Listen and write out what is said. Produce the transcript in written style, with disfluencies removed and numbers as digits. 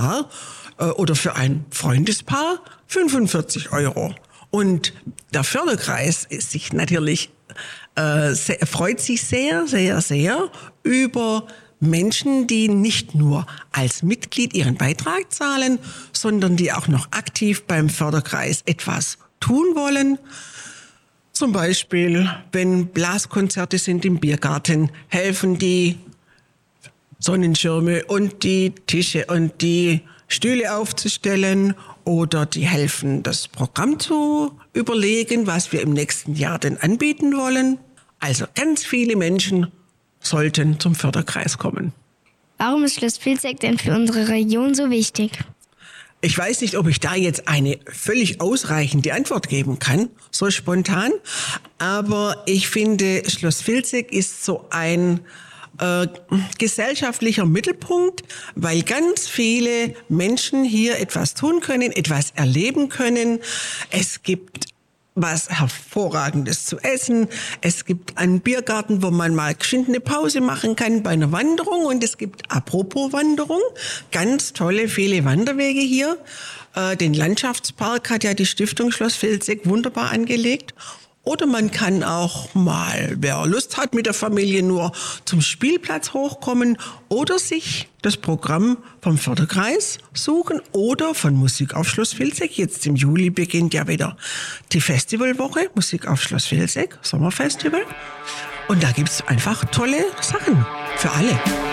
Paar oder für ein Freundespaar 45 €. Und der Förderkreis ist sich natürlich, freut sich sehr, sehr, sehr über Menschen, die nicht nur als Mitglied ihren Beitrag zahlen, sondern die auch noch aktiv beim Förderkreis etwas tun wollen. Zum Beispiel, wenn Blaskonzerte sind im Biergarten, helfen die Sonnenschirme und die Tische und die Stühle aufzustellen oder die helfen, das Programm zu überlegen, was wir im nächsten Jahr denn anbieten wollen. Also ganz viele Menschen sollten zum Förderkreis kommen. Warum ist Schloss Vilseck denn für unsere Region so wichtig? Ich weiß nicht, ob ich da jetzt eine völlig ausreichende Antwort geben kann, so spontan. Aber ich finde, Schloss Vilseck ist so ein gesellschaftlicher Mittelpunkt, weil ganz viele Menschen hier etwas tun können, etwas erleben können. Es gibt was Hervorragendes zu essen. Es gibt einen Biergarten, wo man mal geschwind eine Pause machen kann bei einer Wanderung. Und es gibt, apropos Wanderung, ganz tolle, viele Wanderwege hier. Den Landschaftspark hat ja die Stiftung Schloss Vilseck wunderbar angelegt. Oder man kann auch mal, wer Lust hat, mit der Familie nur zum Spielplatz hochkommen oder sich das Programm vom Förderkreis suchen oder von Musik auf Schloss Vilseck. Jetzt im Juli beginnt ja wieder die Festivalwoche, Musik auf Schloss Vilseck, Sommerfestival. Und da gibt's einfach tolle Sachen für alle.